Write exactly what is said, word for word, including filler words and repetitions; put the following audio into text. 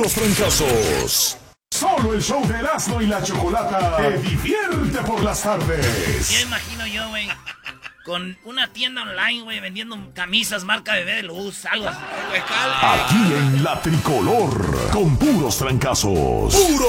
puros trancazos. Solo el show de Erasmo y la Chocolata te divierte por las tardes. Ya imagino yo, güey, con una tienda online, güey, vendiendo camisas marca Bebé de Luz, algo así. Aquí en La Tricolor, con puros trancazos. ¡Puro!